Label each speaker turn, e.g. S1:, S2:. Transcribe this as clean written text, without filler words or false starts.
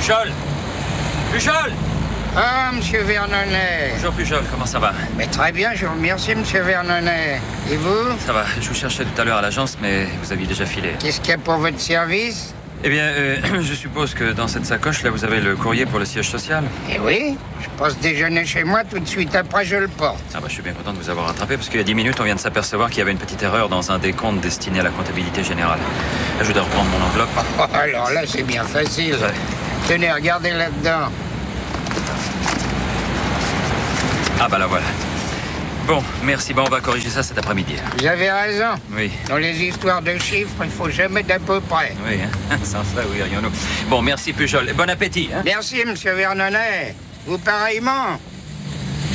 S1: Pujol! Pujol!
S2: Ah, monsieur Vernonnet.
S1: Bonjour Pujol, comment ça va?
S2: Mais très bien, je vous remercie, monsieur Vernonnet. Et vous?
S1: Ça va, je vous cherchais tout à l'heure à l'agence, mais vous aviez déjà filé.
S2: Qu'est-ce qu'il y a pour votre service?
S1: Eh bien, je suppose que dans cette sacoche, là, vous avez le courrier pour le siège social.
S2: Eh oui, je passe déjeuner chez moi, tout de suite après je le porte.
S1: Ah bah, je suis bien content de vous avoir rattrapé, parce qu'il y a 10 minutes, on vient de s'apercevoir qu'il y avait une petite erreur dans un des comptes destiné à la comptabilité générale. Là, je dois reprendre mon enveloppe.
S2: Oh, alors là, c'est bien facile.
S1: Ouais.
S2: Tenez, regardez là-dedans.
S1: Ah bah là, voilà. Bon, merci. Bon, on va corriger ça cet après-midi.
S2: Vous avez raison.
S1: Oui.
S2: Dans les histoires de chiffres, il faut jamais d'à peu près.
S1: Oui, hein. Sans ça, oui, rien nous. Bon, merci Pujol. Et bon appétit, hein.
S2: Merci, monsieur Vernonnet. Vous pareillement.